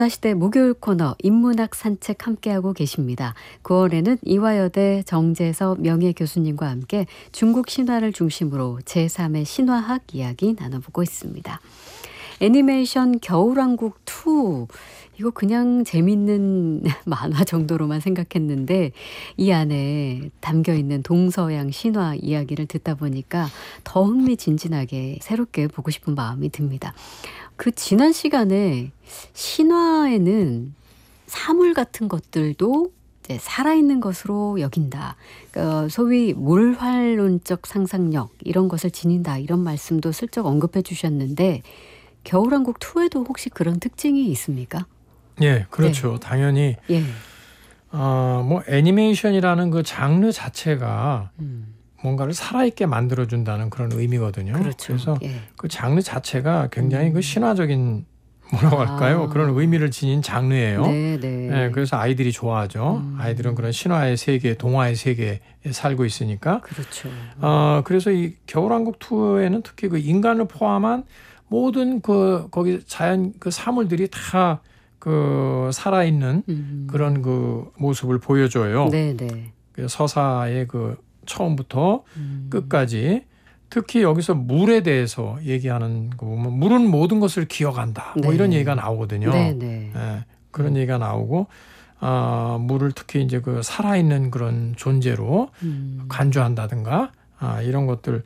시대 목요일 코너 인문학 산책 함께하고 계십니다. 9월에는 이화여대 정재섭 명예교수님과 함께 중국 신화를 중심으로 제3의 신화학 이야기 나눠보고 있습니다. 애니메이션 겨울왕국 2, 이거 그냥 재밌는 만화 정도로만 생각했는데 이 안에 담겨있는 동서양 신화 이야기를 듣다 보니까 더 흥미진진하게 새롭게 보고 싶은 마음이 듭니다. 그 지난 시간에 신화에는 사물 같은 것들도 이제 살아있는 것으로 여긴다. 그러니까 소위 몰활론적 상상력 이런 것을 지닌다. 이런 말씀도 슬쩍 언급해 주셨는데 겨울왕국 2에도 혹시 그런 특징이 있습니까? 예, 그렇죠. 네. 당연히 예. 뭐 애니메이션이라는 그 장르 자체가 뭔가를 살아있게 만들어준다는 그런 의미거든요. 그렇죠. 그래서 예. 그 장르 자체가 굉장히 그 신화적인 뭐라고 할까요? 그런 의미를 지닌 장르예요. 네. 예, 그래서 아이들이 좋아하죠. 아이들은 그런 신화의 세계, 동화의 세계에 살고 있으니까. 그렇죠. 그래서 이 겨울왕국 2에는 특히 그 인간을 포함한 모든 그 거기 자연 그 사물들이 다 그 살아있는 그런 그 모습을 보여줘요. 네. 그 서사의 그 처음부터 끝까지 특히 여기서 물에 대해서 얘기하는 거 보면 물은 모든 것을 기억한다. 뭐 네. 이런 얘기가 나오거든요. 네. 예, 그런 얘기가 나오고 물을 특히 이제 그 살아있는 그런 존재로 간주한다든가 이런 것들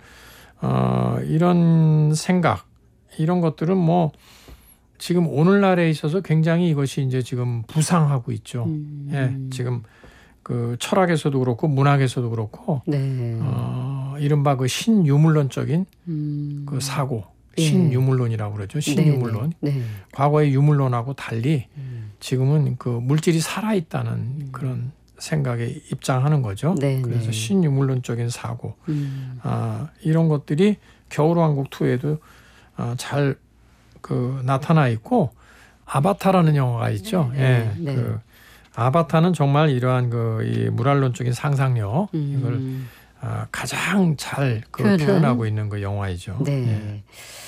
이런 생각 이런 것들은 뭐 지금 오늘날에 있어서 굉장히 이것이 이제 지금 부상하고 있죠. 예, 지금 그 철학에서도 그렇고 문학에서도 그렇고 네. 이른바 그 신유물론적인 그 사고, 신유물론이라고 그러죠. 신유물론. 네. 과거의 유물론하고 달리 지금은 그 물질이 살아있다는 그런 생각에 입장하는 거죠. 네. 그래서 신유물론적인 사고, 이런 것들이 겨울왕국 2에도 잘 그 나타나 있고 아바타라는 영화가 있죠. 네. 그 아바타는 정말 이러한 그 이 물활론적인 상상력 이걸 가장 잘 표현하고 있는 그 영화이죠. 네.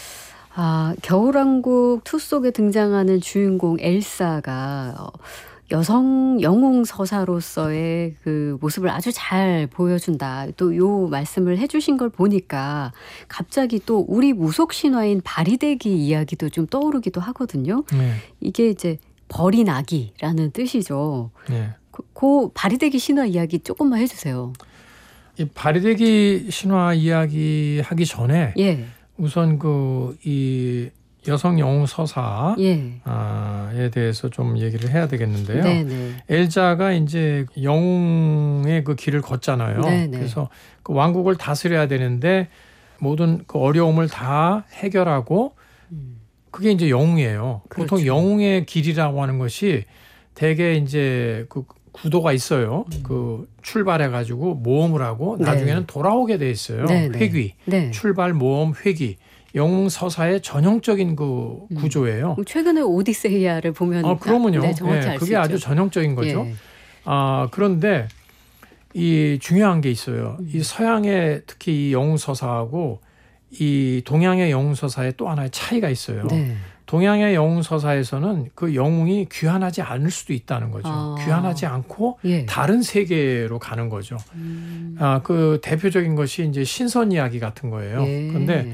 겨울왕국 2 속에 등장하는 주인공 엘사가 여성 영웅 서사로서의 그 모습을 아주 잘 보여준다. 또 요 말씀을 해주신 걸 보니까 갑자기 또 우리 무속 신화인 바리대기 이야기도 좀 떠오르기도 하거든요. 이게 이제 버린 아기라는 뜻이죠. 그 바리대기 신화 이야기 조금만 해주세요. 이 바리대기 신화 이야기 하기 전에 우선 이 여성 영웅 서사에 대해서 좀 얘기를 해야 되겠는데요. 엘자가 이제 영웅의 그 길을 걷잖아요. 그래서 그 왕국을 다스려야 되는데 모든 그 어려움을 다 해결하고 그게 이제 영웅이에요. 그렇죠. 보통 영웅의 길이라고 하는 것이 대개 이제 그 구도가 있어요. 그 출발해가지고 모험을 하고 나중에는 돌아오게 돼 있어요. 회귀, 출발, 모험, 회귀. 영웅 서사의 전형적인 그 구조예요. 최근에 오디세이아를 보면 그러면요. 정확히 알 수 그게 있죠. 아주 전형적인 거죠. 그런데 이 중요한 게 있어요. 이 서양의 특히 이 영웅 서사하고 이 동양의 영웅 서사에 또 하나의 차이가 있어요. 동양의 영웅 서사에서는 그 영웅이 귀환하지 않을 수도 있다는 거죠. 귀환하지 않고 다른 세계로 가는 거죠. 그 대표적인 것이 이제 신선 이야기 같은 거예요. 그런데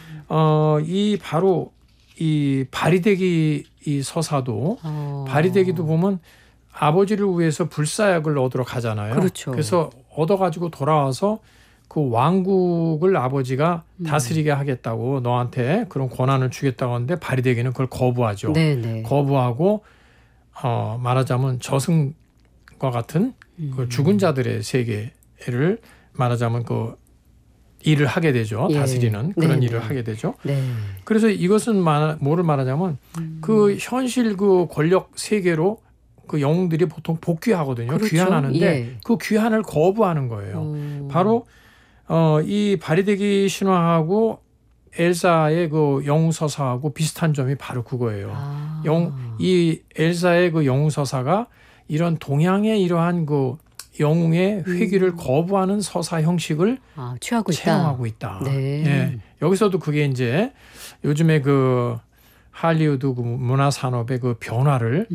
바로 이 바리대기 이 서사도 바리대기도 보면 아버지를 위해서 불사약을 얻으러 가잖아요. 그렇죠. 그래서 얻어가지고 돌아와서 그 왕국을 아버지가 다스리게 하겠다고 너한테 그런 권한을 주겠다고 하는데 바리대기는 그걸 거부하죠. 거부하고 말하자면 저승과 같은 그 죽은 자들의 세계를 말하자면 그 일을 하게 되죠. 다스리는 그런 일을 하게 되죠. 그래서 이것은 뭐를 말하자면 그 현실 그 권력 세계로 그 영웅들이 보통 복귀하거든요. 그렇죠. 귀환하는데 그 귀환을 거부하는 거예요. 바로 이 바리대기 신화하고 엘사의 그 영웅 서사하고 비슷한 점이 바로 그거예요. 이 엘사의 그 영웅 서사가 이런 동양의 이러한 그 영웅의 회귀를 거부하는 서사 형식을 취하고 채용하고 있다. 여기서도 그게 이제 요즘에 그 할리우드 그 문화 산업의 그 변화를